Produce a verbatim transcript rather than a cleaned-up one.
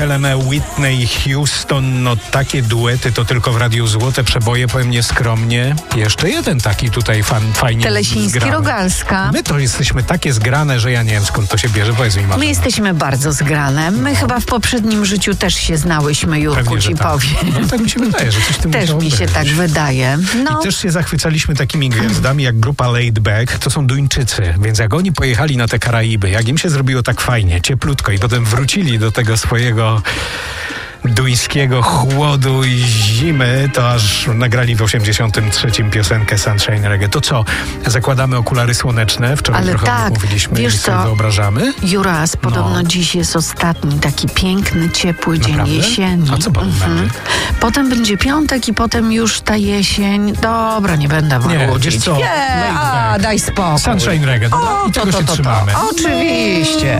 L M E, Whitney Houston, no takie duety to tylko w Radiu Złote Przeboje, powiem nieskromnie. Jeszcze jeden taki tutaj fan, fajnie Telesiński, zgrany. Rogalska. My to jesteśmy takie zgrane, że ja nie wiem skąd to się bierze, powiedz mi, Marzena. My jesteśmy bardzo zgrane. My chyba w poprzednim życiu też się znałyśmy, Jurku, Pewnie, że ci tak. powiem. No tak mi się wydaje, że coś w tym Też musiało mi się być. tak wydaje. No. I też się zachwycaliśmy takimi gwiazdami jak grupa Laid Back, to są Duńczycy, więc jak oni pojechali na te Karaiby, jak im się zrobiło tak fajnie, cieplutko i potem wrócili do tego swojego duńskiego chłodu i zimy, to aż nagrali w osiemdziesiątym trzecim piosenkę Sunshine Reggae. To co? Zakładamy okulary słoneczne? Wczoraj Ale trochę tak, o tym mówiliśmy wiesz i sobie co? wyobrażamy. Juras, podobno No. dziś jest ostatni taki piękny, ciepły dzień Naprawdę? jesieni. A co potem będzie? Potem będzie piątek i potem już ta jesień. Dobra, nie będę Nie, marudzić. wiesz co? Nie, Laid a, back. daj spokój. Sunshine Reggae, dobra? O, I to, tego to, się to, to. trzymamy. Oczywiście.